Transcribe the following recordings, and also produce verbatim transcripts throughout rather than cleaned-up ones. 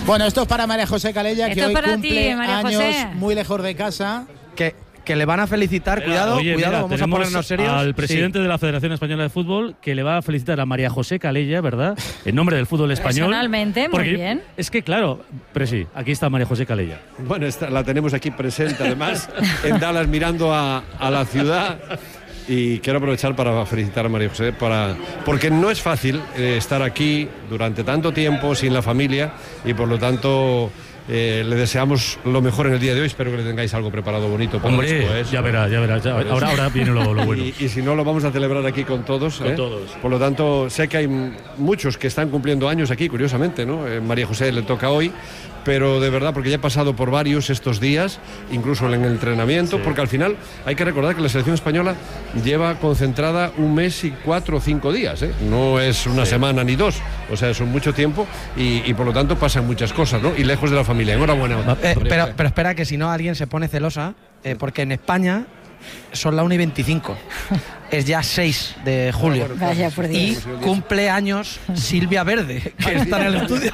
Bueno, esto es para María José Calella, esto que hoy para cumple ti, María años José. muy lejos de casa. Que, que le van a felicitar, Mira, cuidado, oye, cuidado, mira, vamos a tenemos ponernos serios. al presidente Sí. de la Federación Española de Fútbol, que le va a felicitar a María José Calella, ¿verdad? En nombre del fútbol español. Personalmente, muy Porque bien. Es que, claro, Presi, aquí está María José Calella. Bueno, esta, la tenemos aquí presente, además, en Dallas, mirando a, a la ciudad. Y quiero aprovechar para felicitar a María José, para, porque no es fácil eh, estar aquí durante tanto tiempo sin la familia y por lo tanto eh, le deseamos lo mejor en el día de hoy. Espero que le tengáis algo preparado bonito para Hombre, después. ya verás, ya verás. Ya, ahora, ahora viene lo, lo bueno. Y, y si no, lo vamos a celebrar aquí con todos. Con ¿eh? todos. Por lo tanto, sé que hay muchos que están cumpliendo años aquí, curiosamente, ¿no? Eh, María José le toca hoy, pero de verdad, porque ya he pasado por varios estos días, incluso en el entrenamiento, Sí. porque al final hay que recordar que la selección española lleva concentrada un mes y cuatro o cinco días, ¿eh? No es una Sí. semana ni dos, o sea, es un mucho tiempo y, y por lo tanto pasan muchas cosas, ¿no? Y lejos de la familia. Enhorabuena. Eh, María pero, José. pero espera, que si no alguien se pone celosa, eh, porque en España son la una y veinticinco. Es ya seis de julio. Vaya, por Y Dios. cumple años Silvia Verde, que está en el estudio.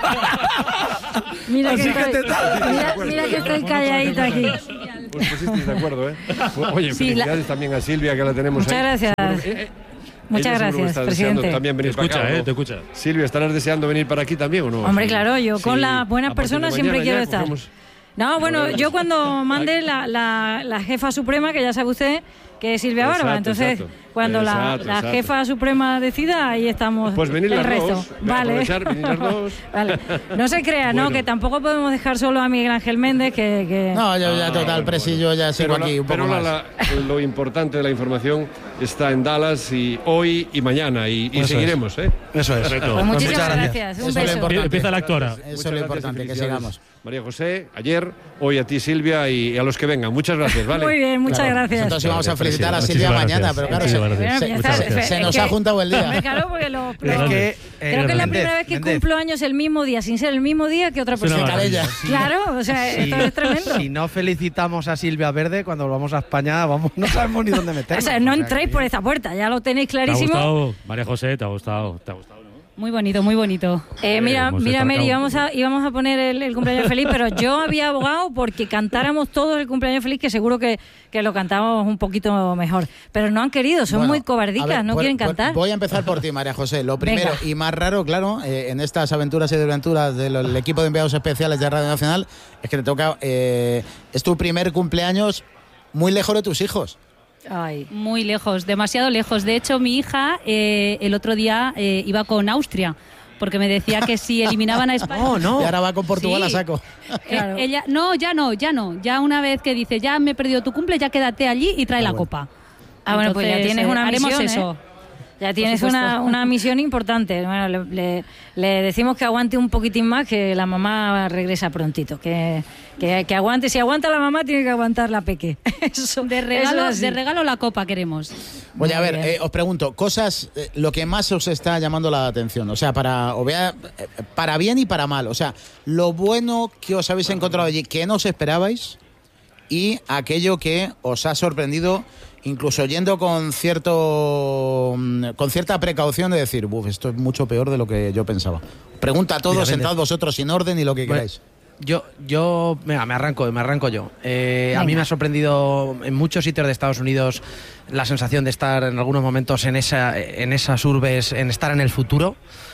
Mira que, Así que estoy, te- mira, mira que estoy calladita aquí. Pues pusisteis de acuerdo, ¿eh? Oye, Sí, felicidades también a Silvia, que la tenemos Muchas ahí. gracias. Seguro- eh, eh, Muchas ella seguro que gracias, está deseando presidente. también Te venir para escucha, acá, ¿o ¿eh? no? Te escucha. Silvia, ¿estarás deseando venir para aquí también o no? Hombre, claro, yo Sí. con las buenas A partir de personas siempre mañana quiero ya estar. cogemos- No, bueno, Bueno, yo cuando mande la, la, la jefa suprema, que ya sabe usted que es Silvia Exacto, Barba, entonces exacto. cuando la, Exacto, la exacto. jefa suprema decida, ahí estamos. Pues venid el las resto. dos, Vale. aprovechar, venid las dos. Vale. No se crea, ¿no? Bueno. Que tampoco podemos dejar solo a Miguel Ángel Méndez, que... que... No, yo ya Ah, total, bueno, Presi, bueno. yo ya sigo Pero la- aquí un poco pero la- más. la- lo importante de la información está en Dallas y hoy y mañana y, y Eso seguiremos, ¿eh? Eso es. Correcto. Pues muchísimas Muchas gracias. gracias. Un Eso es lo beso. importante. Empieza la actora. Eso Muchas es lo gracias y importante, que felicidades, sigamos. María José, ayer, hoy a ti Silvia y a los que vengan. Muchas gracias, ¿vale? Muy bien, muchas Claro. gracias. Entonces vamos a felicitar a Muchísimas Silvia gracias. mañana, pero claro, se, Muchísimas Bueno, gracias. ya Muchas está, gracias. se es nos que- ha juntado el día. Hombre, claro, porque lo- Qué Es lo- que, Eh, creo que es la Méndez, primera vez que Méndez, cumplo años el mismo día, sin ser el mismo día que otra Es una persona. maravilla. Claro, o sea, si, esto es tremendo. si no felicitamos a Silvia Verde, cuando volvamos a España, vamos, no sabemos ni dónde meternos. O sea, no O sea, entréis que- por esta puerta, ya lo tenéis ¿Te ha clarísimo. gustado, María José? ¿Te ha gustado? ¿Te ha gustado, no? Muy bonito, muy bonito. Eh, mira, hemos mira, Mary, destacado. íbamos a, íbamos a poner el, el cumpleaños feliz, pero yo había abogado porque cantáramos todos el cumpleaños feliz, que seguro que, que lo cantamos un poquito mejor. Pero no han querido, son Bueno, muy cobardicas, a ver, no pues- quieren pues cantar. Voy a empezar por ti, María José. Lo primero Venga. y más raro, claro, eh, en estas aventuras y desventuras del equipo de enviados especiales de Radio Nacional, es que te toca, eh, es tu primer cumpleaños muy lejos de tus hijos. Ay. Muy lejos, demasiado lejos. De hecho, mi hija eh, el otro día eh, iba con Austria, porque me decía que si eliminaban a España... Oh, no. Y ahora va con Portugal Sí. a saco. Eh, Claro. ella, no, ya no, ya no. Ya una vez que dice, ya me he perdido tu cumple, ya quédate allí y trae la copa. Ah, bueno, pues ya Entonces, tienes eh, una haremos misión, eso. ¿eh? Ya tienes supuesto. una, una misión importante. Bueno, le, le- le decimos que aguante un poquitín más, que la mamá regresa prontito. Que, que, que aguante. Si aguanta la mamá, tiene que aguantar la peque. Eso, De eso regalo, es así. de regalo la copa queremos. Oye, a Muy ver, bien. eh, os pregunto, cosas, eh, lo que más os está llamando la atención, o sea, para, o vea, eh, para bien y para mal, o sea, lo bueno que os habéis encontrado allí, que no os esperabais, y aquello que os ha sorprendido, incluso yendo con cierto, mm, con cierta precaución de decir, uff, esto es mucho peor de lo que yo pensaba. Pregunta a todos, Mira, sentados Méndez. vosotros sin orden y lo que Bueno, queráis. Yo, yo, venga, me arranco, me arranco yo. Eh, a mí Venga. me ha sorprendido en muchos sitios de Estados Unidos la sensación de estar en algunos momentos en esa, en esas urbes, en estar en el futuro.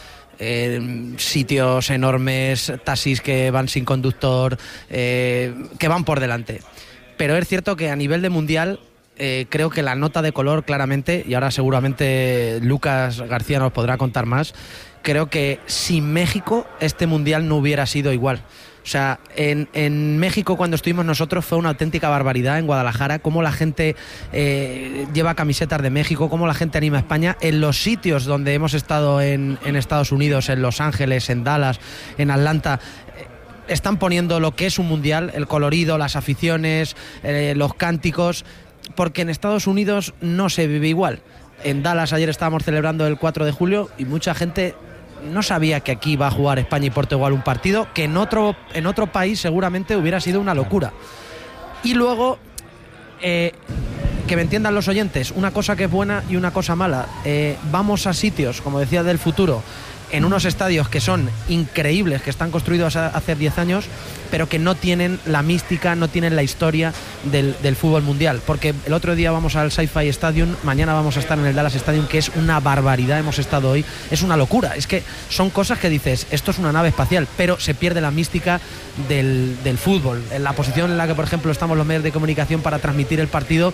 Eh, sitios enormes, taxis que van sin conductor, eh, que van por delante. Pero es cierto que a nivel de mundial eh, creo que la nota de color claramente, y ahora seguramente Lucas García nos podrá contar más, creo que sin México este mundial no hubiera sido igual. O sea, en, en México cuando estuvimos nosotros fue una auténtica barbaridad en Guadalajara, cómo la gente eh, lleva camisetas de México, cómo la gente anima a España. En los sitios donde hemos estado en, en Estados Unidos, en Los Ángeles, en Dallas, en Atlanta, eh, están poniendo lo que es un mundial, el colorido, las aficiones, eh, los cánticos, porque en Estados Unidos no se vive igual. En Dallas ayer estábamos celebrando el cuatro de julio y mucha gente no sabía que aquí iba a jugar España y Portugal un partido que en otro, en otro país seguramente hubiera sido una locura. Y luego, eh, que me entiendan los oyentes, una cosa que es buena y una cosa mala. Eh, vamos a sitios, como decía, del futuro, en unos estadios que son increíbles, que están construidos hace diez años, pero que no tienen la mística, no tienen la historia del, del fútbol mundial. Porque el otro día vamos al SoFi Stadium, mañana vamos a estar en el Dallas Stadium, que es una barbaridad, hemos estado hoy, es una locura. Es que son cosas que dices, esto es una nave espacial, pero se pierde la mística del, del fútbol. En la posición en la que, por ejemplo, estamos los medios de comunicación para transmitir el partido,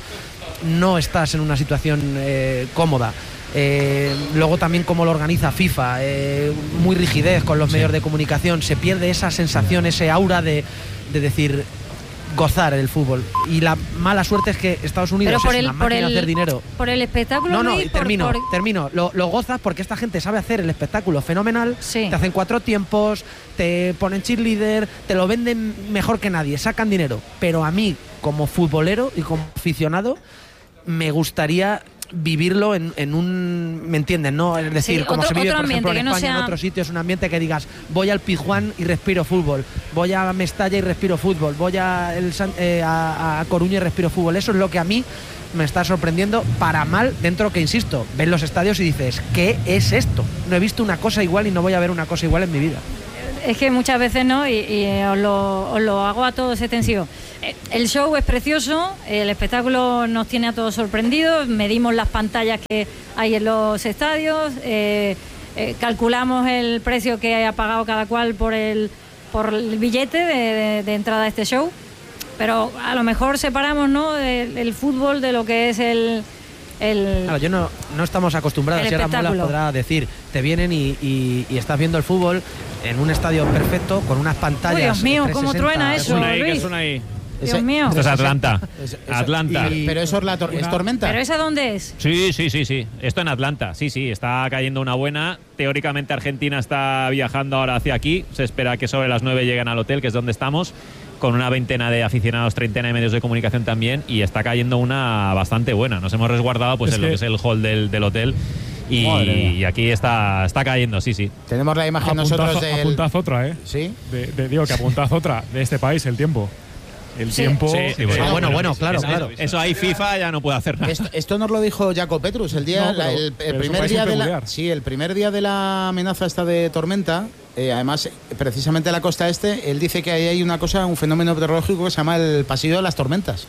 no estás en una situación eh, cómoda. Eh, luego también cómo lo organiza FIFA, eh, muy rigidez con los sí. medios de comunicación, se pierde esa sensación, ese aura de, de decir gozar el fútbol. Y la mala suerte es que Estados Unidos Pero por es el, una máquina por el, de hacer dinero. Por el espectáculo. No, no, Luis, termino, por, por... termino. Lo, lo gozas porque esta gente sabe hacer el espectáculo fenomenal. Sí. Te hacen cuatro tiempos, te ponen cheerleader, te lo venden mejor que nadie, sacan dinero. Pero a mí, como futbolero y como aficionado, me gustaría vivirlo en, en un, ¿me entienden? ¿No? Es decir, sí, como otro, se vive, por ambiente, ejemplo, en no España, sea... en otros sitios, un ambiente que digas, voy al Pizjuán y respiro fútbol, voy a Mestalla y respiro fútbol, voy a, el, eh, a, a Coruña y respiro fútbol. Eso es lo que a mí me está sorprendiendo para mal, dentro que, insisto, ves los estadios y dices, ¿qué es esto? No he visto una cosa igual y no voy a ver una cosa igual en mi vida. Es que muchas veces no, y, y os, lo, os lo hago a todos extensivo. El show es precioso, el espectáculo nos tiene a todos sorprendidos, medimos las pantallas que hay en los estadios, eh, eh, calculamos el precio que ha pagado cada cual por el, por el billete de, de, de entrada a este show, pero a lo mejor separamos, ¿no?, el, el fútbol de lo que es el... El, claro, yo no, no estamos acostumbrados, y ahora Mola podrá decir, te vienen y, y, y estás viendo el fútbol en un estadio perfecto, con unas pantallas. Uy, Dios mío, cómo truena eso, suena ahí, Luis. que suena ahí. Dios Ese, mío. Esto es Atlanta. Es, es, Atlanta. Y, pero eso es, la tor es tormenta. ¿Pero esa dónde es? Sí, sí, sí, sí. Esto en Atlanta. Sí, sí, está cayendo una buena. Teóricamente Argentina está viajando ahora hacia aquí. Se espera que sobre las nueve lleguen al hotel, que es donde estamos, con una veintena de aficionados, treintena de medios de comunicación también, y está cayendo una bastante buena. Nos hemos resguardado pues es en que... lo que es el hall del, del hotel. Y, y aquí está, está cayendo, sí, sí. Tenemos la imagen apuntaz, nosotros del... Apuntad otra, ¿eh? Sí. De, de, digo que apuntad otra de este país, el tiempo. El sí. tiempo... Sí, sí, bueno, ah, bueno, bueno, eso, claro, eso, claro. Eso ahí FIFA ya no puede hacer nada. Esto, esto nos lo dijo Jaco Petrus el día, no, pero, la, el, el primer día de la, sí, el primer día de la amenaza esta de tormenta. Eh, además, precisamente en la costa este, él dice que ahí hay una cosa, un fenómeno meteorológico que se llama el pasillo de las tormentas.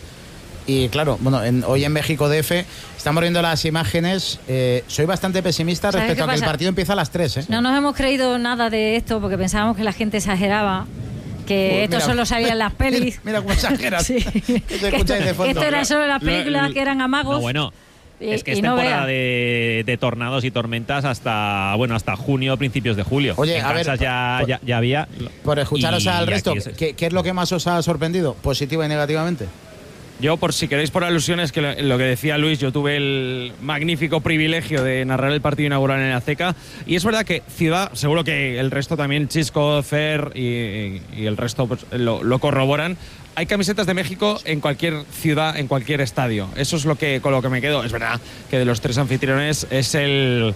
Y claro, bueno, en, hoy en México D F estamos viendo las imágenes. Eh, soy bastante pesimista respecto a que el partido empieza a las tres. ¿eh? No nos hemos creído nada de esto porque pensábamos que la gente exageraba. Que Pues esto mira, solo salía en las pelis. Mira, mira cómo exageras. Sí. Esto, esto, de fondo. esto era solo en las películas Lo, que eran amagos. No, bueno. Y, es que es no temporada vea. de, de tornados y tormentas hasta bueno hasta junio, principios de julio. Oye, en a ver, Kansas ya, por, ya, ya había. Por escucharos y al resto, es... ¿qué, ¿qué es lo que más os ha sorprendido, positiva y negativamente? Yo, por si queréis por alusiones, que lo, lo que decía Luis, yo tuve el magnífico privilegio de narrar el partido inaugural en el Azteca, y es verdad que Ciudad, seguro que el resto también, Chisco, Fer y, y el resto pues, lo, lo corroboran, hay camisetas de México en cualquier ciudad, en cualquier estadio. Eso es lo que con lo que me quedo. Es verdad que de los tres anfitriones es el...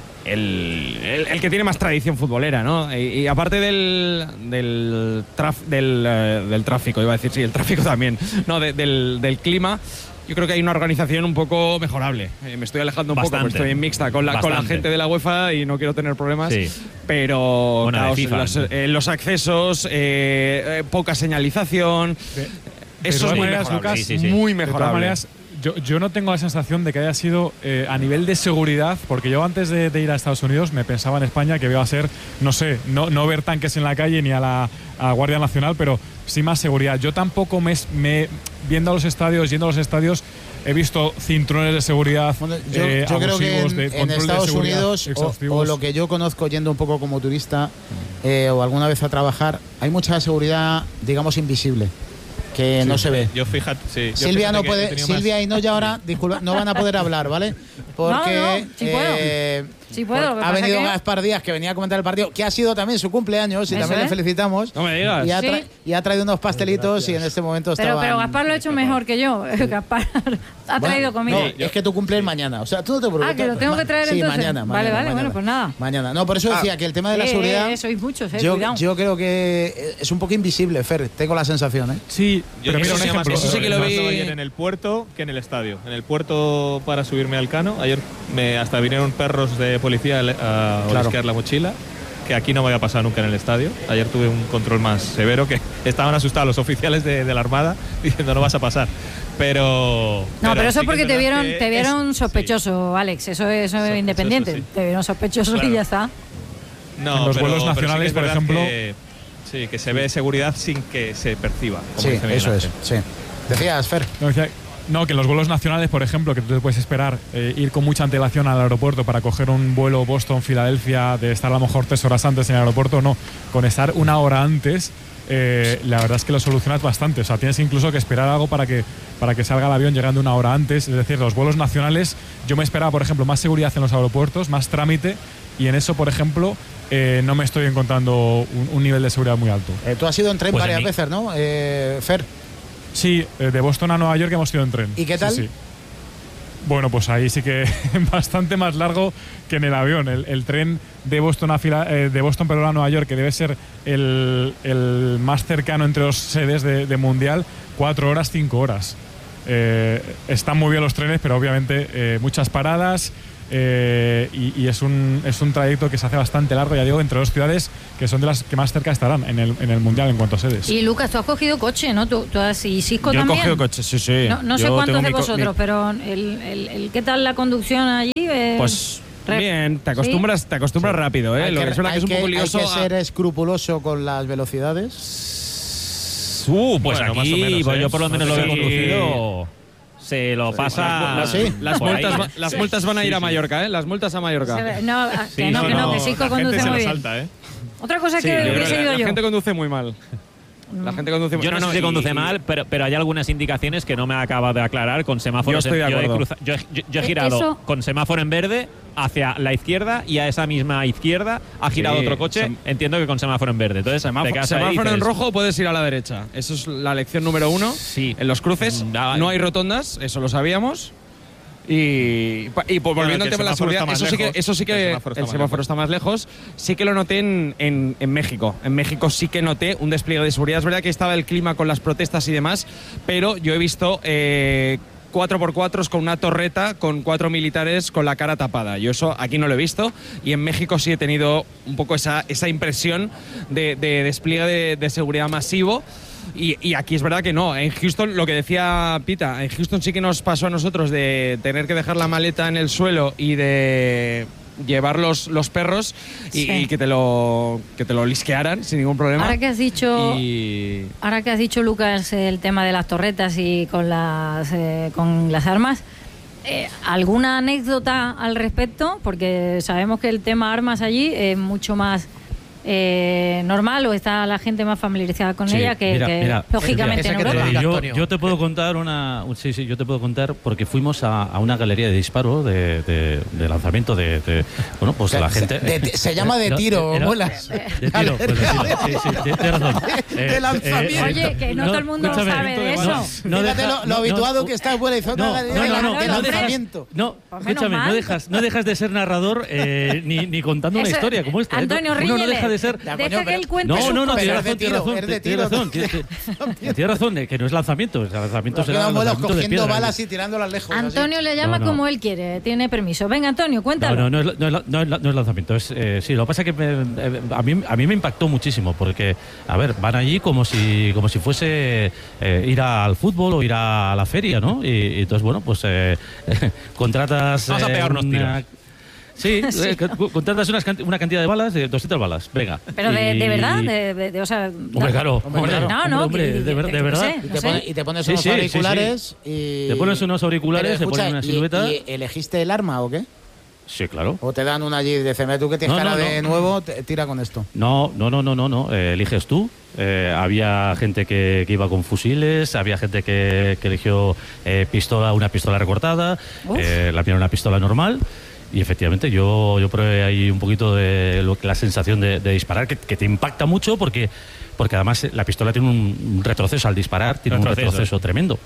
El, el, el que tiene más tradición futbolera, ¿no? Y, y aparte del del, traf, del, uh, del tráfico, iba a decir, sí, el tráfico también, no, de, del, del clima, yo creo que hay una organización un poco mejorable. Eh, me estoy alejando un Bastante. poco, porque estoy en mixta con la, con la gente de la UEFA y no quiero tener problemas, sí. pero bueno, claro, FIFA, los, ¿no? eh, los accesos, eh, eh, poca señalización, de, de eso es muy maneras, mejorable. Lucas, sí, sí, sí. Muy mejorable. De todas maneras, Yo, yo no tengo la sensación de que haya sido eh, a nivel de seguridad, porque yo antes de, de ir a Estados Unidos me pensaba en España que iba a ser, no sé, no, no ver tanques en la calle ni a la, a la Guardia Nacional, pero sí más seguridad. Yo tampoco me, me viendo a los estadios, yendo a los estadios, he visto cinturones de seguridad. Bueno, yo, eh, yo creo que en, de en Estados de Unidos, o, o lo que yo conozco yendo un poco como turista eh, o alguna vez a trabajar, hay mucha seguridad, digamos, invisible. Que sí, no se ve. Yo fíjate, sí, yo Silvia fíjate no puede, Silvia más... y no ya ahora, disculpa, no van a poder hablar, ¿vale? Porque no, no, sí puedo. Eh, sí puedo. Por, ha venido que... Gaspar Díaz, que venía a comentar el partido, que ha sido también su cumpleaños y ¿Eso también es? le felicitamos. No me digas. Y ha, tra ¿Sí? y ha traído unos pastelitos y en este momento pero, estaba. Pero Gaspar lo ha hecho mejor que yo. Gaspar ha traído bueno, comida. No, es que tú cumples mañana. O sea, tú no te preocupes. Ah, que lo tengo que traer sí, entonces. mañana, mañana. Vale, vale, mañana. bueno, pues nada. Mañana. No, por eso decía ah, que el tema de la eh, seguridad. Eh, sois muchos, eh, yo, cuidado. yo creo que es un poco invisible, Fer. Tengo la sensación, ¿eh? Sí, yo pero mira un ejemplo. Eso sí que lo vi ayer en el puerto que en el estadio. En el puerto para subirme al Cano. Ayer me hasta vinieron perros de de policía a Claro. olisquear la mochila, que aquí no me había pasado nunca en el estadio. Ayer tuve un control más severo, que estaban asustados los oficiales de, de la Armada diciendo no vas a pasar. Pero... No, pero eso sí que porque es te verdad vieron, que te vieron es- sospechoso, Alex. Eso es, eso es Sospechoso, independiente. sí. Te vieron sospechoso Claro. y ya está. No, En los pero- vuelos pero sí que nacionales, es por verdad ejemplo- que- sí, que se ve seguridad sin que se perciba. como Sí, dice Miguel eso es. Ángel. Sí. Decías, Fer. No, decía- no, que en los vuelos nacionales, por ejemplo, que tú te puedes esperar eh, ir con mucha antelación al aeropuerto para coger un vuelo Boston-Filadelfia, de estar a lo mejor tres horas antes en el aeropuerto, no. Con estar una hora antes, eh, la verdad es que lo solucionas bastante. O sea, tienes incluso que esperar algo para que, para que salga el avión llegando una hora antes. Es decir, los vuelos nacionales, yo me esperaba, por ejemplo, más seguridad en los aeropuertos, más trámite, y en eso, por ejemplo, eh, no me estoy encontrando un, un nivel de seguridad muy alto. Eh, tú has ido en tren Pues en varias mí- veces, ¿no? Eh, Fer. Sí, eh, de Boston a Nueva York hemos ido en tren. ¿Y qué Sí, tal? sí. Bueno, pues ahí sí que bastante más largo que en el avión. El, el tren de Boston a Fila- eh, de Boston perdón, a Nueva York, que debe ser el, el más cercano entre dos sedes de, de mundial, cuatro horas, cinco horas. Eh, están muy bien los trenes, pero obviamente eh, muchas paradas. eh, y, y es un es un trayecto que se hace bastante largo, ya digo, entre dos ciudades que son de las que más cerca estarán en el, en el mundial en cuanto a sedes. Y Lucas, tú has cogido coche, ¿no? Tú, tú has, y Cisco Yo he también. cogido coche, sí, sí. No, no sé Yo cuántos tengo de mi co- vosotros, mi- pero el, el, el- ¿qué tal la conducción allí? Eh, Pues re- bien, te acostumbras, te acostumbras rápido, ¿eh? Hay Lo que, que es verdad que hay es un poco que- lioso. hay que a- ser escrupuloso con las velocidades. Uh, pues Bueno, aquí más o menos, pues ¿eh? yo por lo menos lo he Sí. conducido. Se lo pasa. Las, sí. las por multas, ahí. va- las multas van a ir a Mallorca, ¿eh? Las multas a Mallorca. se- no, a- Sí, que no, que no, que Cisco la gente conduce se muy la bien. salta, ¿eh? Otra cosa Sí, que yo creo hubiese que ido la yo. gente conduce muy mal. La gente conduce muy Yo no, sé si y- conduce y- mal, pero, pero hay algunas indicaciones que no me acaba de aclarar con semáforos. Yo estoy de en- yo, he acuerdo. cruza- yo he- yo- yo he Eh, girado eso- con semáforo en verde hacia la izquierda y a esa misma izquierda ha girado Sí, otro coche. sem- Entiendo que con semáforo en verde. Entonces, te Semáforo, quedas ahí y semáforo en dices, rojo puedes ir a la derecha. Eso es la lección número uno. Sí. En los cruces Mm, ah, no hay rotondas, eso lo sabíamos. Y, pa- y pues, Bueno, volviendo que al tema de la el semáforo seguridad, está más eso sí que, lejos. eso sí que El el semáforo está semáforo, más está más lejos. Sí que lo noté en, en- en México. En México sí que noté un despliegue de seguridad. Es verdad que estaba el clima con las protestas y demás, pero yo he visto eh, cuatro por cuatro con una torreta con cuatro militares con la cara tapada. Yo eso aquí no lo he visto y en México sí he tenido un poco esa, esa impresión de, de despliegue de, de seguridad masivo. Y, y aquí es verdad que no. En Houston, lo que decía Pita, en Houston sí que nos pasó a nosotros de tener que dejar la maleta en el suelo y de llevar los, los perros y, Sí. y que te lo que te lo lisquearan sin ningún problema. Ahora que has dicho, Y ahora que has dicho Lucas el tema de las torretas y con las eh, con las armas, eh, ¿alguna anécdota al respecto? Porque sabemos que el tema armas allí es mucho más eh, normal o está la gente más familiarizada con Sí, ella que, mira, que mira, lógicamente esa en que te Europa. diga, yo, Antonio. yo te puedo contar una un- sí sí yo te puedo contar porque fuimos a, a una galería de disparo de, de- de lanzamiento de, de- bueno pues Se- la se- gente de- se llama de tiro, Era- muelas. de tiro pues de tiro sí sí ti- tienes razón De lanzamiento. Oye, que no todo el mundo escúchame, sabe de eso. no Fíjate deja- lo, lo no, habituado no, que está fuera y zona no, de, no, de- no, no, de no dejas- lanzamiento. No, Pues menos escúchame, no mal. dejas, no dejas de ser narrador eh, ni, ni contando una Eso- historia como esta. ¿eh? Antonio, Uno no ríñele. deja de ser. Ya, Deja coño, que pero- él cuente No, sus no, no, cosas. pero tienes es de razón, tienes tiro, razón, es de tienes tiro. razón, tienes- tienes- tienes razón, eh, que no es lanzamiento, el lanzamiento Nos será quedan vuelos lanzamiento de cogiendo piedra. balas y tirándolas lejos. así. Antonio le llama No, no. como él quiere, tiene permiso. Venga, Antonio, No, cuéntalo. no, no es, no, es, no, es, no es lanzamiento. Es, eh, sí, lo que pasa es que me- eh, a, mí, a mí me impactó muchísimo porque, a ver, van allí como si como si fuese eh, ir al fútbol o ir a la feria, ¿no? Y, y entonces, bueno, pues eh, contratas. Vamos a eh, pegarnos una- tiros. Sí, Sí. eh, co- contratas unas canti- una cantidad de balas, de doscientas balas, venga. Pero de, Y- de verdad, de, de- de- o sea, Hombre, claro, Hombre, hombre, claro. No, hombre, no, hombre, que- de, ver- que- de que verdad. sé. Y No te, sé. pone- y te pones Sí, unos sí, sí, sí. auriculares y... Te pones unos auriculares, Pero, te pones escucha, una y- silueta. Y, elegiste el arma o qué? Sí, claro. ¿O te dan una allí y dicen, "Mira, tú que tienes No, cara no, de no. nuevo, te- tira con esto"? No, no, no, no, no, no. Eh, eliges tú. Eh, había gente que, que iba con fusiles, había gente que, que eligió eh, pistola, una pistola recortada, Uf. eh, la mía era una pistola normal. Y efectivamente yo, yo probé ahí un poquito de lo, que- la sensación de, de disparar, que, que te impacta mucho porque, porque además la pistola tiene un, un retroceso al disparar, tiene Retroceso. un retroceso tremendo.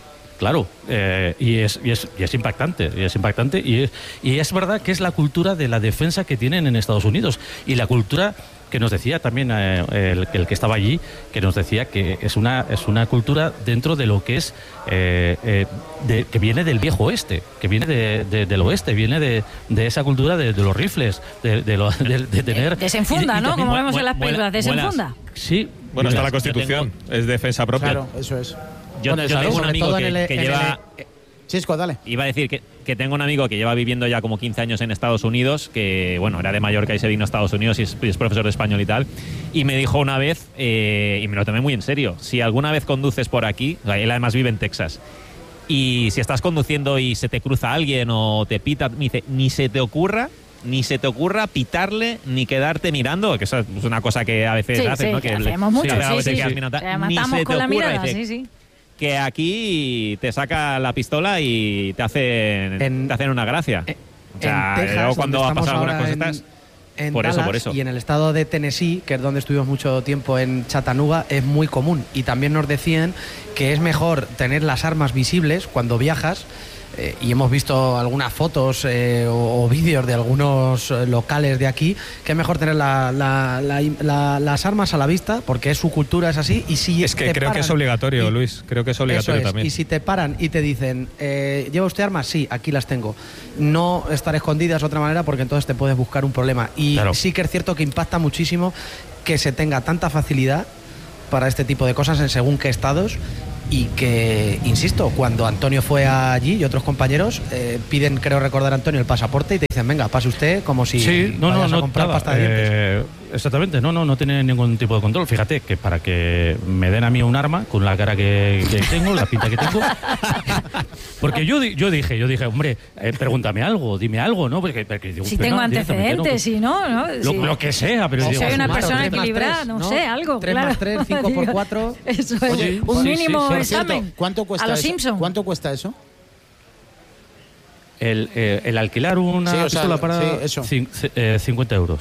Claro, eh, y, es, y, es, y es impactante, y es impactante, y es, y es verdad que es la cultura de la defensa que tienen en Estados Unidos, y la cultura que nos decía también eh, el, el que estaba allí, que nos decía que es una, es una cultura dentro de lo que es, eh, eh, de, que viene del viejo oeste, que viene de, de, del oeste, viene de, de esa cultura de, de los rifles, de, de, lo, de, de tener... Desenfunda, y, y ¿no? Como vemos en las películas, desenfunda. Sí. Bueno, está la Constitución, tengo... es defensa propia. Claro, eso es. Yo, bueno, yo tengo un amigo que, el, que lleva... El, Chisco, dale. Iba a decir que, que tengo un amigo que lleva viviendo ya como quince años en Estados Unidos, que bueno, era de Mallorca y se vino a Estados Unidos y es, y es profesor de español y tal, y me dijo una vez, eh, y me lo tomé muy en serio, si alguna vez conduces por aquí, o sea, él además vive en Texas, y si estás conduciendo y se te cruza alguien o te pita, me dice, ni se te ocurra ni se te ocurra pitarle ni quedarte mirando, que eso es una cosa que a veces sí, haces, sí, ¿no? Que Que hacemos mucho, sí, sí, sí. Mirando, sí. ni matamos se con te la ocurra, mirada, dice, sí, sí. que aquí te saca la pistola y te hacen, en, te hacen una gracia. En, o sea, en Texas, luego cuando ha pasado algunas en, cosas en por Dallas, eso, por eso. Y en el estado de Tennessee, que es donde estuvimos mucho tiempo en Chattanooga, es muy común. Y también nos decían que es mejor tener las armas visibles cuando viajas. Eh, y hemos visto algunas fotos eh, o, o vídeos de algunos eh, locales de aquí, que es mejor tener la, la, la, la, las armas a la vista, porque es su cultura, es así. Y si es que creo paran, que es obligatorio, y, Luis, creo que es obligatorio es, también. Y si te paran y te dicen, eh, ¿lleva usted armas? Sí, aquí las tengo. No estar escondidas de otra manera, porque entonces te puedes buscar un problema. Y claro, sí que es cierto que impacta muchísimo que se tenga tanta facilidad para este tipo de cosas en según qué estados. Y que, insisto, cuando Antonio fue allí y otros compañeros eh, piden, creo recordar, Antonio, el pasaporte y te dicen, venga, pase usted como si sí, no, vayas no, a no, comprar nada, pasta de dientes. Eh, exactamente, no, no, no tiene ningún tipo de control. Fíjate que para que me den a mí un arma con la cara que, que tengo, la pinta que tengo, porque yo, yo dije, yo dije, hombre, eh, pregúntame algo, dime algo, ¿no? Porque, porque digo, si tengo no, antecedentes, si no, ¿no? Lo, si, lo que sea, pero o digo, soy una claro, persona equilibrada, no, no sé, algo, tres claro. más tres, cinco por cuatro. Eso es, Oye, un sí, mínimo sí, sí. examen. Cierto, ¿cuánto cuesta a los eso? Simpson. ¿Cuánto cuesta eso? El, eh, el alquilar una sí, o pistola sea, para sí, eso. cin, eh, cincuenta euros.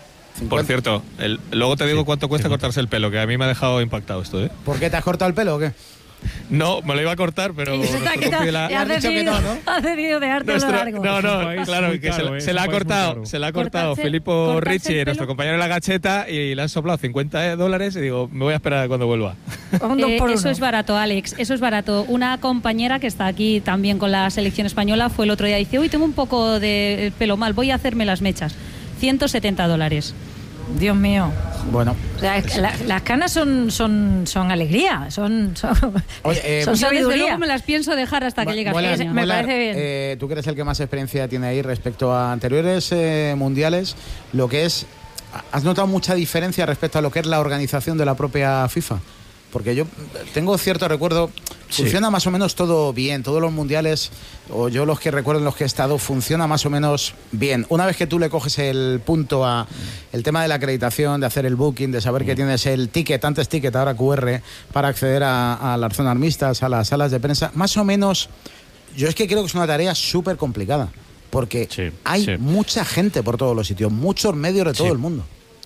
Por cierto, el, luego te digo sí, cuánto cuesta cincuenta. cortarse el pelo, que a mí me ha dejado impactado esto, ¿eh? ¿Por qué te has cortado el pelo o qué? No, me lo iba a cortar, pero... Y se te ha quitado, la... has decidido, no, ¿no? Has decidido dejártelo nuestro, largo. No, no, claro, que caro, se, eh, se la ha cortado, se la ha cortado Filippo Ricci, nuestro compañero de la gacheta, y le han soplado cincuenta dólares y digo, me voy a esperar a cuando vuelva. Eh, eso es barato, Alex, eso es barato. Una compañera que está aquí también con la selección española fue el otro día y dice, uy, tengo un poco de pelo mal, voy a hacerme las mechas. ciento setenta dólares. Dios mío. Bueno. O sea, la, las canas son, son, son alegría, son, son, Oye, eh, son yo desde sabiduría. luego me las pienso dejar hasta que llegue a Molar, España. me Molar, parece bien. Eh, tú que eres el que más experiencia tiene ahí respecto a anteriores eh, mundiales, lo que es, ¿has notado mucha diferencia respecto a lo que es la organización de la propia FIFA? Porque yo tengo cierto recuerdo, funciona sí. más o menos todo bien, todos los mundiales, o yo los que recuerdo en los que he estado, funciona más o menos bien. Una vez que tú le coges el punto a el tema de la acreditación, de hacer el booking, de saber que tienes el ticket, antes ticket, ahora cu erre, para acceder a, a las zonas mixtas, a las salas de prensa, más o menos, yo es que creo que es una tarea súper complicada, porque sí, hay sí. mucha gente por todos los sitios, muchos medios de todo sí. el mundo.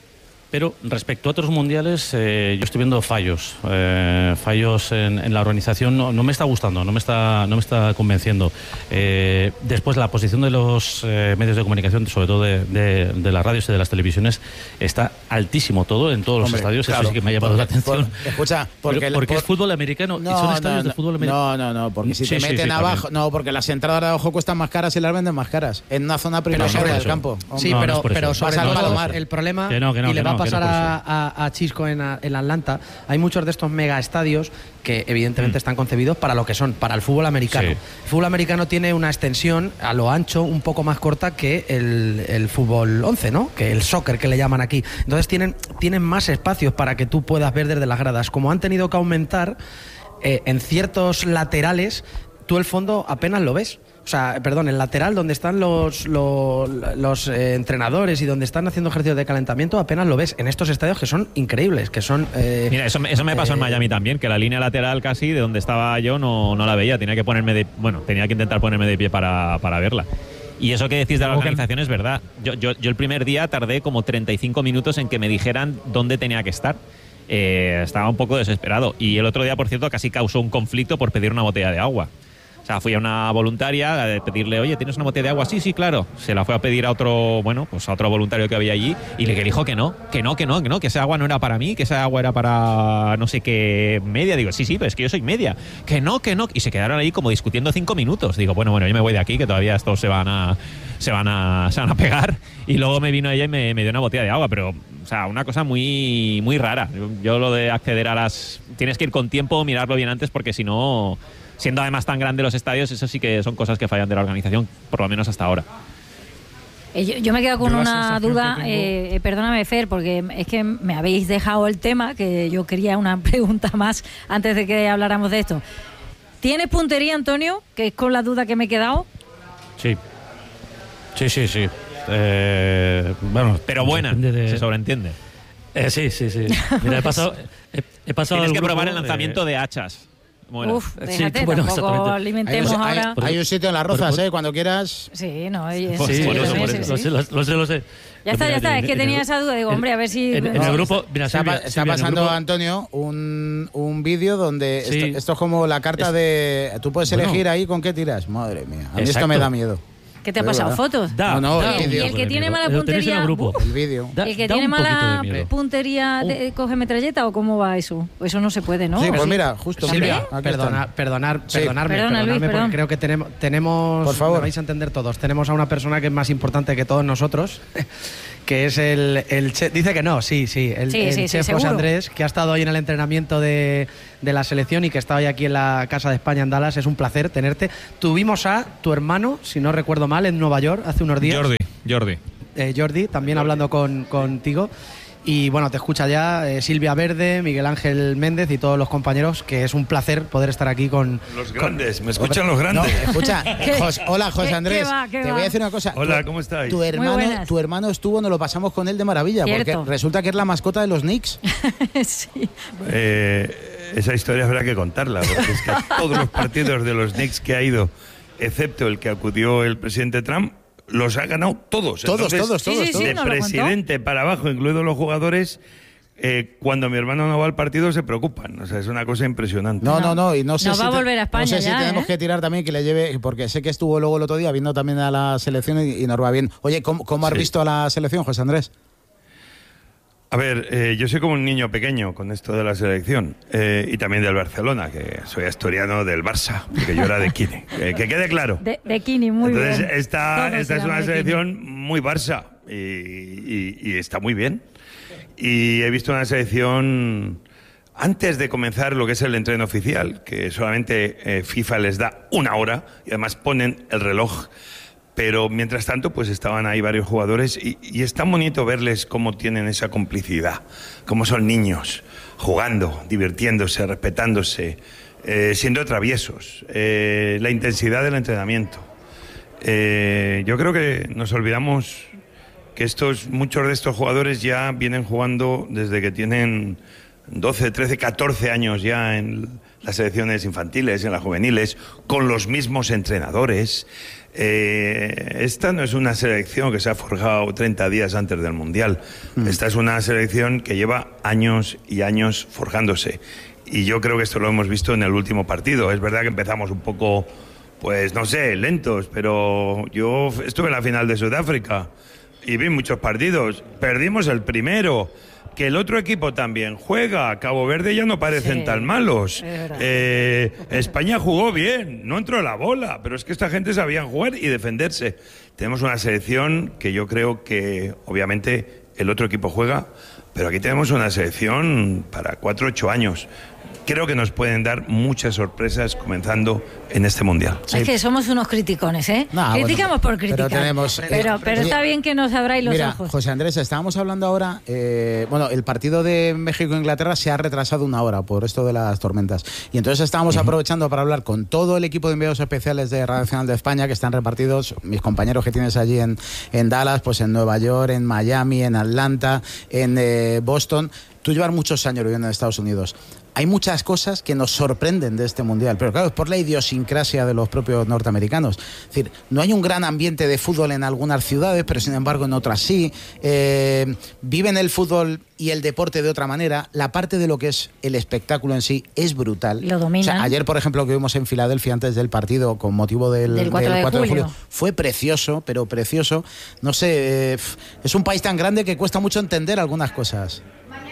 Pero respecto a otros mundiales, eh, yo estoy viendo fallos, eh, fallos en, en la organización. No, no me está gustando, no me está, no me está convenciendo. Eh, después, la posición de los eh, medios de comunicación, sobre todo de, de, de las radios y de las televisiones, está altísimo todo en todos los Hombre, estadios. claro, Eso sí que me ha llamado porque, la atención. Por, escucha, porque, Pero, porque por, es fútbol americano no, y son estadios no, no, de fútbol americano. No, no, no, porque si sí, te sí, meten sí, abajo, también. no, porque las entradas de abajo cuestan más caras y las venden más caras en una zona privilegiada del campo. Sí, no, pero, no es pero eso. sobre Pasa todo mal. el problema, que no, que no, y le que va no, a pasar que no a, a, a Chisco en, a, en Atlanta, hay muchos de estos mega estadios que evidentemente mm. están concebidos para lo que son, para el fútbol americano. Sí. El fútbol americano tiene una extensión a lo ancho un poco más corta que el, el fútbol once, ¿no? Que el soccer que le llaman aquí. Entonces tienen, tienen más espacios para que tú puedas ver desde las gradas. Como han tenido que aumentar, eh, en ciertos laterales, tú el fondo apenas lo ves. O sea, perdón, el lateral donde están los, los, los eh, entrenadores y donde están haciendo ejercicios de calentamiento apenas lo ves en estos estadios que son increíbles, que son... Eh, Mira, eso, eso me pasó eh, en Miami también, que la línea lateral casi de donde estaba yo no, no la veía, tenía que ponerme de... Bueno, tenía que intentar ponerme de pie para, para verla. Y eso que decís de la organización es verdad. Yo, yo, yo el primer día tardé como treinta y cinco minutos en que me dijeran dónde tenía que estar. Eh, estaba un poco desesperado. Y el otro día, por cierto, casi causó un conflicto por pedir una botella de agua. O sea, fui a una voluntaria a pedirle, oye, ¿tienes una botella de agua? Sí, sí, claro. Se la fue a pedir a otro, bueno, pues a otro voluntario que había allí y le dijo que no, que no, que no, que no, que esa agua no era para mí, que esa agua era para no sé qué media. Digo, sí, sí, pero es que yo soy media. Que no, que no. Y se quedaron ahí como discutiendo cinco minutos. Digo, bueno, bueno, yo me voy de aquí, que todavía estos se van a, se van a, se van a pegar. Y luego me vino ella y me, me dio una botella de agua, pero, o sea, una cosa muy, muy rara. Yo, yo lo de acceder a las, tienes que ir con tiempo, mirarlo bien antes, porque si no, siendo además tan grandes los estadios, eso sí que son cosas que fallan de la organización, por lo menos hasta ahora. Eh, yo, yo me quedo con yo una duda, tengo... eh, perdóname Fer, porque es que me habéis dejado el tema, que yo quería una pregunta más antes de que habláramos de esto. ¿Tienes puntería, Antonio? Que es con la duda que me he quedado. Sí, sí, sí, sí. Eh, bueno, pero buena, de... se sobreentiende. Eh, sí, sí, sí. Mira, he pasado, he, he pasado Tienes que grupo, probar el lanzamiento eh... de hachas. Bueno. Uf, déjate, sí, bueno, tampoco alimentemos hay, ahora. Hay, hay un sitio en las Rozas, ¿eh? Cuando quieras. Sí, no, oye, sí, sí, por eso, sí, por sí, eso, sí. Lo, sé, lo sé, lo sé. Ya está, ya está, es que tenía esa duda, digo, hombre, a ver si... En, en el grupo, mira, está, Silvia, está Silvia, pasando, grupo... Antonio, un, un vídeo donde sí. esto, esto es como la carta es... de... Tú puedes bueno. elegir ahí con qué tiras. Madre mía, a mí Exacto. esto me da miedo. ¿Qué te ha pasado? ¿Verdad? ¿Fotos? Da, no, no, da, y, el, y el que tiene mala puntería... El, grupo. el vídeo. Da, ¿El que tiene mala puntería de, uh. coge metralleta o cómo va eso? Eso no se puede, ¿no? Sí, pues sí. mira, justo. Silvia, Aquí perdona, perdonar, sí. perdonarme, Perdona, perdonarme Luis, porque perdón. creo que tenemos, tenemos Por favor. me vais a entender todos, tenemos a una persona que es más importante que todos nosotros, que es el, el chef, dice que no, sí, sí, el, sí, el sí, chef sí, José seguro. Andrés, que ha estado hoy en el entrenamiento de, de la selección y que está hoy aquí en la Casa de España en Dallas. Es un placer tenerte. Tuvimos a tu hermano, si no recuerdo mal, en Nueva York hace unos días. Jordi, Jordi. Eh, Jordi, también hablando con, contigo. Y bueno, te escucha ya eh, Silvia Verde, Miguel Ángel Méndez y todos los compañeros, que es un placer poder estar aquí con... Los grandes, con, me escuchan los grandes. No, escucha, Jos, hola José ¿Qué, Andrés, qué va, qué te va? voy a decir una cosa. Hola, tu, ¿cómo estáis? Tu hermano, tu hermano estuvo, nos lo pasamos con él de maravilla, Cierto. porque resulta que es la mascota de los Knicks. Sí. Eh, esa historia habrá que contarla, porque es que a todos los partidos de los Knicks que ha ido, excepto el que acudió el presidente Trump, los ha ganado todos. Todos, Entonces, todos, todos. Sí, sí, sí, de nos lo presidente para abajo, incluidos los jugadores, eh, cuando mi hermano no va al partido se preocupan. O sea, es una cosa impresionante. No, no, no, y no sé No si va a te- volver a España no sé ya, si tenemos ¿eh? que tirar también que le lleve, porque sé que estuvo luego el otro día viendo también a la selección y, y nos va bien. Oye, ¿cómo, cómo has Sí. visto a la selección, José Andrés? A ver, eh, yo soy como un niño pequeño con esto de la selección eh, y también del Barcelona, que soy asturiano del Barça, porque yo era de Kine. Que, que quede claro. De, de Kini, muy Entonces, bien. esta, Todos esta es éramos una de selección muy Barça y, y- y está muy bien. Y he visto una selección antes de comenzar lo que es el entreno oficial, que solamente eh, FIFA les da una hora y además ponen el reloj. Pero mientras tanto, pues estaban ahí varios jugadores y, y es tan bonito verles cómo tienen esa complicidad, cómo son niños, jugando, divirtiéndose, respetándose, eh, siendo traviesos, eh, la intensidad del entrenamiento. Eh, yo creo que nos olvidamos que estos, muchos de estos jugadores ya vienen jugando desde que tienen doce, trece, catorce años ya en las selecciones infantiles, en las juveniles, con los mismos entrenadores. Eh, esta no es una selección que se ha forjado treinta días antes del Mundial. Mm. Esta es una selección que lleva años y años forjándose. Y yo creo que esto lo hemos visto en el último partido. Es verdad que empezamos un poco, pues no sé, lentos, pero yo estuve en la final de Sudáfrica y vi muchos partidos. Perdimos el primero. Que el otro equipo también juega. Cabo Verde ya no parecen Sí, tan malos. es verdad. Eh, España jugó bien, no entró la bola, pero es que esta gente sabía jugar y defenderse. Tenemos una selección que yo creo que, obviamente, el otro equipo juega, pero aquí tenemos una selección para cuatro, ocho años. Creo que nos pueden dar muchas sorpresas comenzando en este Mundial. Sí. Es que somos unos criticones, ¿eh? No, Criticamos bueno, por criticar. pero tenemos, eh, pero, pero oye, está bien que nos abráis los Mira, ojos. José Andrés, estábamos hablando ahora, eh, bueno, el partido de México-Inglaterra se ha retrasado una hora por esto de las tormentas. Y entonces estábamos uh-huh. aprovechando para hablar con todo el equipo de enviados especiales de Radio Nacional de España, que están repartidos, mis compañeros que tienes allí en, en Dallas, pues en Nueva York, en Miami, en Atlanta, en eh, Boston. tú llevas muchos años viviendo en Estados Unidos. Hay muchas cosas que nos sorprenden de este Mundial, pero claro, es por la idiosincrasia de los propios norteamericanos. Es decir, no hay un gran ambiente de fútbol en algunas ciudades, pero sin embargo en otras sí. Eh, viven el fútbol y el deporte de otra manera. La parte de lo que es el espectáculo en sí es brutal. Lo dominan. O sea, ayer, por ejemplo, que vimos en Filadelfia antes del partido con motivo del, del cuatro, del de, cuatro julio. de julio, fue precioso, pero precioso. No sé, eh, es un país tan grande que cuesta mucho entender algunas cosas.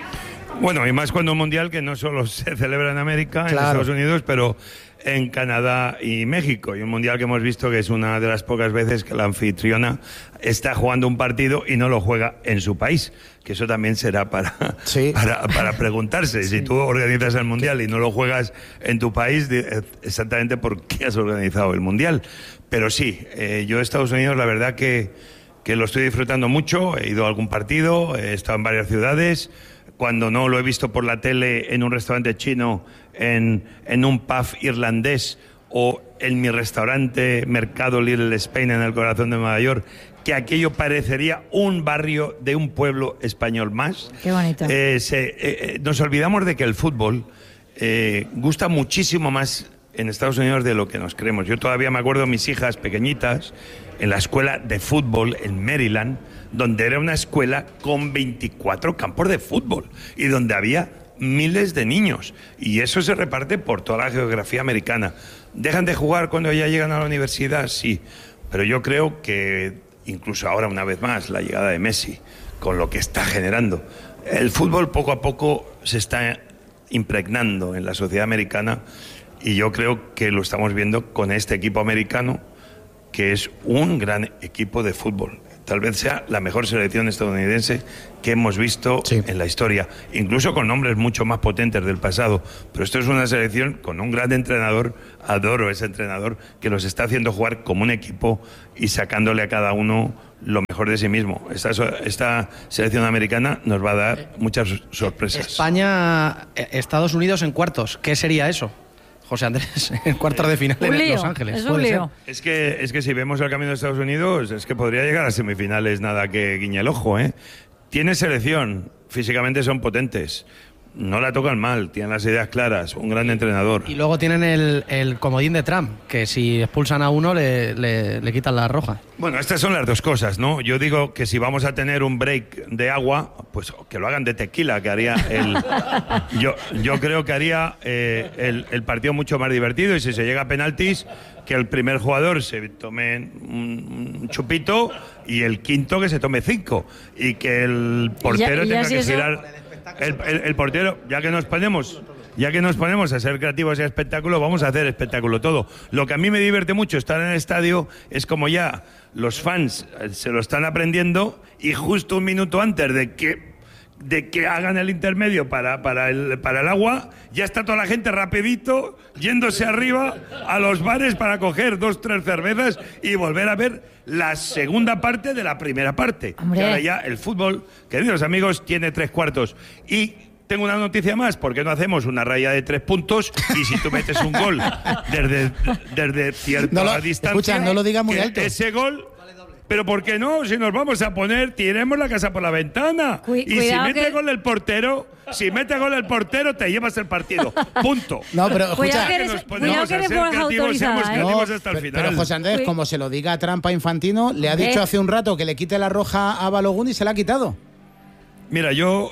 Bueno, y más cuando un mundial que no solo se celebra en América, claro. en Estados Unidos, pero en Canadá y México. Y un mundial que hemos visto que es una de las pocas veces que la anfitriona está jugando un partido y no lo juega en su país. Que eso también será para, sí. para, para preguntarse. Sí. Si tú organizas el mundial y no lo juegas en tu país, exactamente por qué has organizado el mundial. Pero sí, eh, yo Estados Unidos, la verdad que, que lo estoy disfrutando mucho. He ido a algún partido, he estado en varias ciudades. Cuando no lo he visto por la tele en un restaurante chino, en, en un pub irlandés o en mi restaurante Mercado Little Spain en el corazón de Nueva York, que aquello parecería un barrio de un pueblo español más. Qué bonito. Eh, se, eh, nos olvidamos de que el fútbol eh, gusta muchísimo más en Estados Unidos de lo que nos creemos. Yo todavía me acuerdo de mis hijas pequeñitas en la escuela de fútbol en Maryland, donde era una escuela con veinticuatro campos de fútbol y donde había miles de niños. Y eso se reparte por toda la geografía americana. ¿Dejan de jugar cuando ya llegan a la universidad? Sí. Pero yo creo que, incluso ahora una vez más, la llegada de Messi, con lo que está generando, el fútbol poco a poco se está impregnando en la sociedad americana y yo creo que lo estamos viendo con este equipo americano, que es un gran equipo de fútbol. Tal vez sea la mejor selección estadounidense que hemos visto sí. en la historia, incluso con nombres mucho más potentes del pasado. Pero esto es una selección con un gran entrenador, adoro ese entrenador, que los está haciendo jugar como un equipo y sacándole a cada uno lo mejor de sí mismo. Esta, esta selección americana nos va a dar muchas sorpresas. España, Estados Unidos en cuartos, ¿qué sería eso? José Andrés, en cuartos de final en Los Ángeles. Es un lío. Es que, es que si vemos el camino de Estados Unidos, es que podría llegar a semifinales, nada que guiñe el ojo, ¿eh? Tiene selección, físicamente son potentes, no la tocan mal, tienen las ideas claras, un gran entrenador. Y luego tienen el, el comodín de Trump, que si expulsan a uno le, le, le quitan la roja. Bueno, estas son las dos cosas, ¿no? Yo digo que si vamos a tener un break de agua, pues que lo hagan de tequila, que haría el... yo, yo creo que haría eh, el, el partido mucho más divertido, y si se llega a penaltis, que el primer jugador se tome un, un chupito y el quinto que se tome cinco, y que el portero ya, ya tenga si que eso... girar... El, el, el portero, ya que nos ponemos, ya que nos ponemos a ser creativos y a espectáculo, vamos a hacer espectáculo todo. Lo que a mí me divierte mucho estar en el estadio es como ya los fans se lo están aprendiendo y justo un minuto antes de que de que hagan el intermedio para, para, el, para el agua, ya está toda la gente rapidito yéndose arriba a los bares para coger dos, tres cervezas y volver a ver la segunda parte de la primera parte. Hombre. Que ahora ya el fútbol, queridos amigos, tiene tres cuartos. Y tengo una noticia más, ¿por qué no hacemos una raya de tres puntos? Y si tú metes un gol desde, desde cierta no lo, distancia, escucha, no lo diga muy alto. Ese gol... Pero ¿por qué no? Si nos vamos a poner, tiremos la casa por la ventana. Cu y si mete que... gol el portero, si mete gol el portero, te llevas el partido. Punto. No, pero escucha, cuidado que eres, que cuidado que eres creativos, seamos ¿eh? No, hasta el pero, final. pero José Andrés, como se lo diga a Trump a Infantino, le ha dicho ¿Eh? hace un rato que le quite la roja a Balogun y se la ha quitado. Mira, yo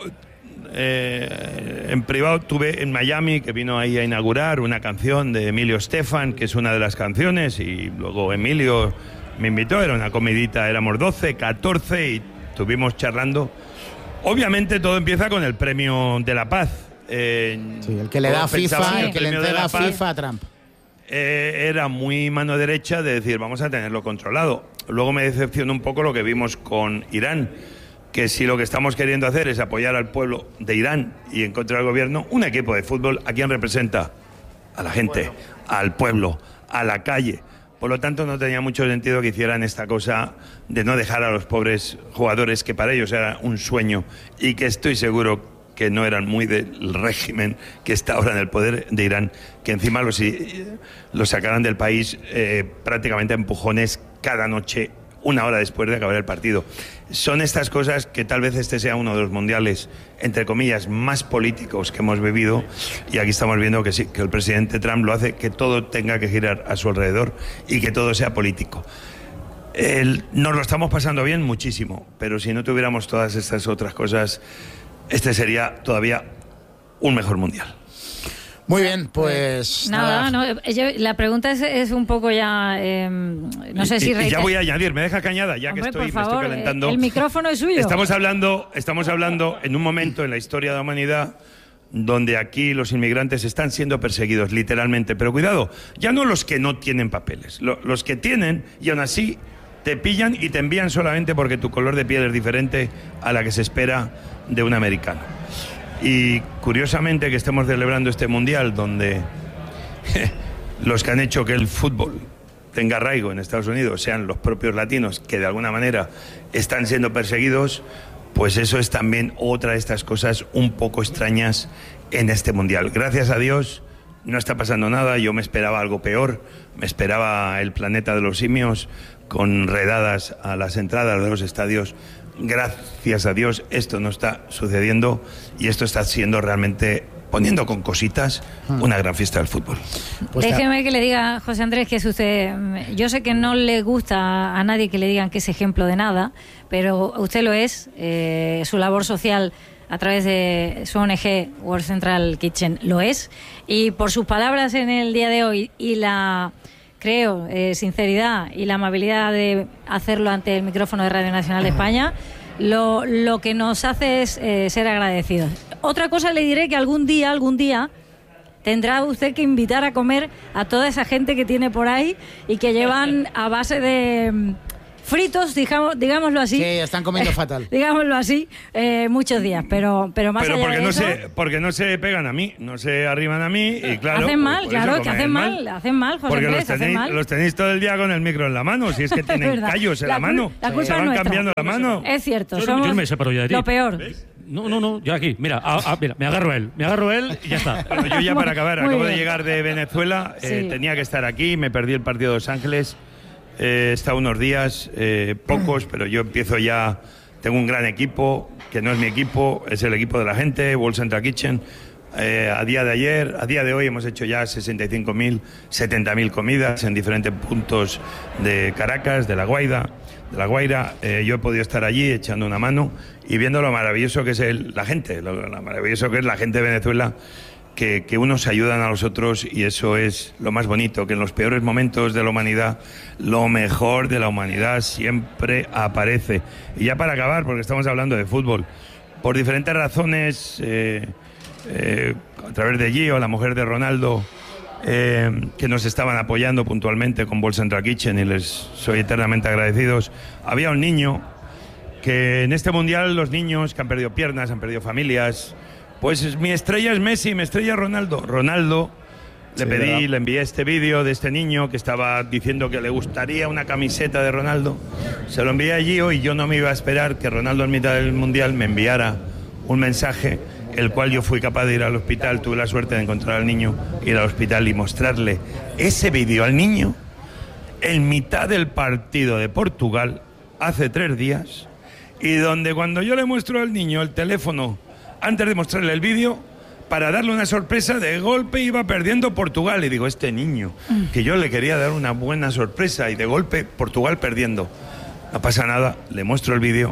eh, en privado tuve en Miami, que vino ahí a inaugurar una canción de Emilio Estefan, que es una de las canciones, y luego Emilio me invitó, era una comidita, éramos doce, catorce y estuvimos charlando. Obviamente todo empieza con el premio de la paz. Eh, sí, el que le da FIFA, el que le entrega a FIFA a Trump. Eh, era muy mano derecha de decir, vamos a tenerlo controlado. Luego me decepcionó un poco lo que vimos con Irán, que si lo que estamos queriendo hacer es apoyar al pueblo de Irán y en contra del gobierno, un equipo de fútbol, ¿a quién representa? A la gente, al pueblo, a la calle. Por lo tanto, no tenía mucho sentido que hicieran esta cosa de no dejar a los pobres jugadores, que para ellos era un sueño y que estoy seguro que no eran muy del régimen que está ahora en el poder de Irán, que encima los, los sacaran del país eh, prácticamente a empujones cada noche una hora después de acabar el partido. Son estas cosas que tal vez este sea uno de los mundiales, entre comillas, más políticos que hemos vivido, y aquí estamos viendo que sí, que el presidente Trump lo hace, que todo tenga que girar a su alrededor y que todo sea político. El, nos lo estamos pasando bien muchísimo, pero si no tuviéramos todas estas otras cosas, este sería todavía un mejor mundial. Muy bien, pues nada, nada. No, yo, la pregunta es, es un poco ya, eh, no sé y, si... Y, y ya voy a añadir, me deja que añada, ya Hombre, que estoy, por favor, me estoy calentando. El micrófono es suyo. Estamos hablando, estamos hablando en un momento en la historia de la humanidad donde aquí los inmigrantes están siendo perseguidos, literalmente. Pero cuidado, ya no los que no tienen papeles, lo, los que tienen y aún así te pillan y te envían solamente porque tu color de piel es diferente a la que se espera de un americano. Y curiosamente que estemos celebrando este mundial donde los que han hecho que el fútbol tenga arraigo en Estados Unidos sean los propios latinos que de alguna manera están siendo perseguidos, pues eso es también otra de estas cosas un poco extrañas en este mundial. Gracias a Dios no está pasando nada, yo me esperaba algo peor, me esperaba el planeta de los simios con redadas a las entradas de los estadios. Gracias a Dios esto no está sucediendo y esto está siendo realmente, poniendo con cositas, una gran fiesta del fútbol. Pues déjeme que le diga, José Andrés, que es usted, yo sé que no le gusta a nadie que le digan que es ejemplo de nada, pero usted lo es, eh, su labor social a través de su O N G World Central Kitchen lo es, y por sus palabras en el día de hoy y la... creo, eh, sinceridad y la amabilidad de hacerlo ante el micrófono de Radio Nacional de España, lo, lo que nos hace es eh, ser agradecidos. Otra cosa le diré que algún día, algún día, tendrá usted que invitar a comer a toda esa gente que tiene por ahí y que llevan a base de fritos, digamos, digámoslo así. Sí, están comiendo fatal. Digámoslo así, eh, muchos días, pero, pero más pero allá porque de no eso... se, porque no se pegan a mí, no se arriban a mí y claro... Hacen mal, pues claro, eso, que hacen mal, hacen mal, José porque Andrés, los tenéis, hacen mal. los tenéis todo el día con el micro en la mano, si es que tienen callos en la, la mano, la culpa se van es nuestra. cambiando la mano. Es cierto, yo, somos yo no me separo ya de ti. lo peor. ¿Ves? No, no, no, yo aquí, mira, a, a, mira, me agarro él, me agarro él y ya está. Bueno, yo ya para acabar, Muy acabo bien. de llegar de Venezuela, eh, Sí. tenía que estar aquí, me perdí el partido de Los Ángeles, eh, he estado unos días, eh, pocos, pero yo empiezo ya, tengo un gran equipo, que no es mi equipo, es el equipo de la gente, World Central Kitchen. Eh, a día de ayer, a día de hoy hemos hecho ya sesenta y cinco mil, setenta mil comidas en diferentes puntos de Caracas, de La Guaira. De La Guaira, eh, yo he podido estar allí echando una mano y viendo lo maravilloso que es el, la gente, lo, lo maravilloso que es la gente de Venezuela, que, que unos ayudan a los otros y eso es lo más bonito, que en los peores momentos de la humanidad, lo mejor de la humanidad siempre aparece. Y ya para acabar, porque estamos hablando de fútbol, por diferentes razones, eh, eh, a través de Gio, la mujer de Ronaldo, Eh, que nos estaban apoyando puntualmente con World Central Kitchen y les soy eternamente agradecidos. Había un niño que en este mundial, los niños que han perdido piernas, han perdido familias, pues es, mi estrella es Messi, mi estrella es Ronaldo. Ronaldo, le Sí, pedí, ¿verdad? le envié este vídeo de este niño que estaba diciendo que le gustaría una camiseta de Ronaldo. Se lo envié a Gio y yo no me iba a esperar que Ronaldo en mitad del mundial me enviara un mensaje, el cual yo fui capaz de ir al hospital, tuve la suerte de encontrar al niño, ir al hospital y mostrarle ese vídeo al niño en mitad del partido de Portugal hace tres días, y donde cuando yo le muestro al niño el teléfono antes de mostrarle el vídeo, para darle una sorpresa, de golpe iba perdiendo Portugal. Y digo, este niño, que yo le quería dar una buena sorpresa y de golpe Portugal perdiendo. No pasa nada, le muestro el vídeo,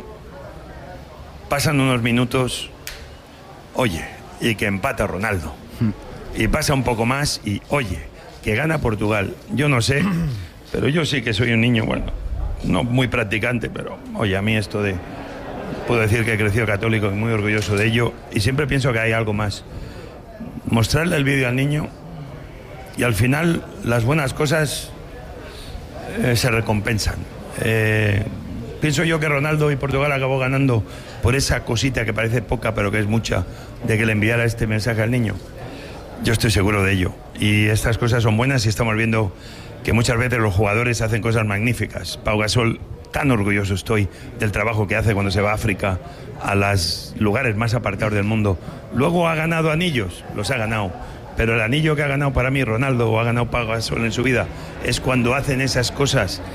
pasan unos minutos, oye, y que empata Ronaldo. Y pasa un poco más y, oye, que gana Portugal. Yo no sé, pero yo sí que soy un niño, bueno, no muy practicante, pero, oye, a mí esto de... Puedo decir que he crecido católico y muy orgulloso de ello. Y siempre pienso que hay algo más. Mostrarle el vídeo al niño y al final las buenas cosas eh, se recompensan. Eh, pienso yo que Ronaldo y Portugal acabó ganando por esa cosita que parece poca pero que es mucha, de que le enviara este mensaje al niño. Yo estoy seguro de ello. Y estas cosas son buenas y estamos viendo que muchas veces los jugadores hacen cosas magníficas. Pau Gasol, tan orgulloso estoy del trabajo que hace cuando se va a África, a los lugares más apartados del mundo. Luego ha ganado anillos, los ha ganado. Pero el anillo que ha ganado para mí Ronaldo o ha ganado Pau Gasol en su vida es cuando hacen esas cosas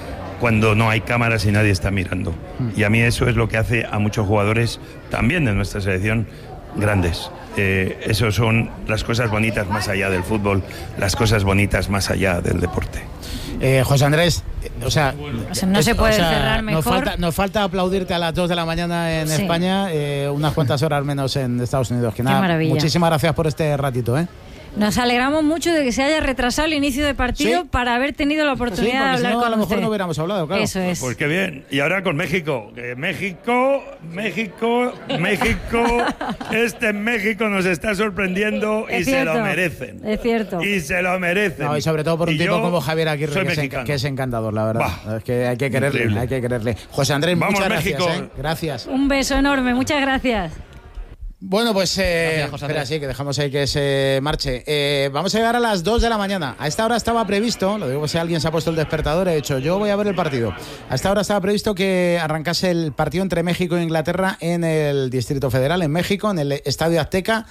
cuando no hay cámaras y nadie está mirando. Y a mí eso es lo que hace a muchos jugadores también de nuestra selección grandes. Eh, eso son las cosas bonitas más allá del fútbol, las cosas bonitas más allá del deporte. Eh, José Andrés, o sea, o sea no es, se puede o sea, cerrar mejor. Nos falta, nos falta aplaudirte a las dos de la mañana en sí. España, eh, unas cuantas horas menos en Estados Unidos. Que nada, qué maravilla. Muchísimas gracias por este ratito, ¿eh? Nos alegramos mucho de que se haya retrasado el inicio de partido ¿Sí? para haber tenido la oportunidad sí, de hablar si no, con a lo mejor usted. No hubiéramos hablado, claro. Eso es. Pues qué bien. Y ahora con México. Que México, México, México, este México nos está sorprendiendo y es cierto, se lo merecen. Es cierto. Y se lo merecen. No, y sobre todo por un y tipo como Javier Aguirre, que es, que es encantador, la verdad. Bah, es que hay que quererle, increíble. hay que quererle. José Andrés, Vamos, muchas México. gracias. ¿eh? Gracias. Un beso enorme, muchas gracias. Bueno, pues eh, espera, sí, que dejamos ahí que se marche. Eh, vamos a llegar a las dos de la mañana. A esta hora estaba previsto, lo digo si alguien se ha puesto el despertador, he dicho, yo voy a ver el partido. A esta hora estaba previsto que arrancase el partido entre México e Inglaterra en el Distrito Federal, en México, en el Estadio Azteca.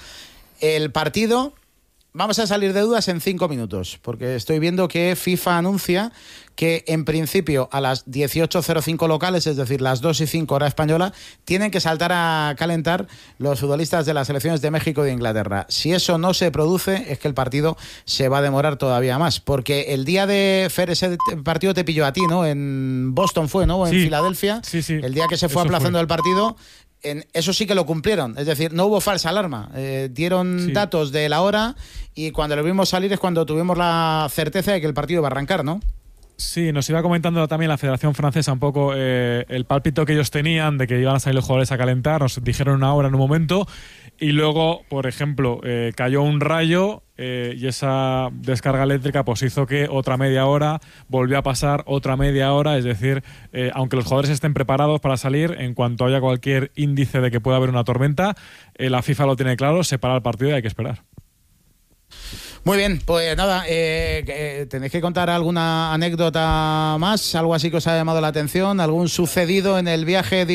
El partido, vamos a salir de dudas en cinco minutos, porque estoy viendo que FIFA anuncia que en principio a las dieciocho cero cinco locales, es decir, las dos y cinco hora española, tienen que saltar a calentar los futbolistas de las selecciones de México y de Inglaterra. Si eso no se produce, es que el partido se va a demorar todavía más, porque el día de Fer, ese partido te pilló a ti, ¿no? En Boston fue, ¿no? O en sí. Filadelfia. Sí, sí. El día que se fue eso aplazando fue. el partido... En eso sí que lo cumplieron, es decir, no hubo falsa alarma, eh, dieron sí. datos de la hora y cuando lo vimos salir es cuando tuvimos la certeza de que el partido iba a arrancar, ¿no? Sí, nos iba comentando también la Federación Francesa un poco eh, el pálpito que ellos tenían de que iban a salir los jugadores a calentar, nos dijeron una hora en un momento y luego, por ejemplo, eh, cayó un rayo eh, y esa descarga eléctrica pues hizo que otra media hora volvió a pasar otra media hora, es decir, eh, aunque los jugadores estén preparados para salir, en cuanto haya cualquier índice de que pueda haber una tormenta, eh, la FIFA lo tiene claro, se para el partido y hay que esperar. Muy bien, pues nada, eh, eh, ¿tenéis que contar alguna anécdota más? ¿Algo así que os haya llamado la atención? ¿Algún sucedido en el viaje?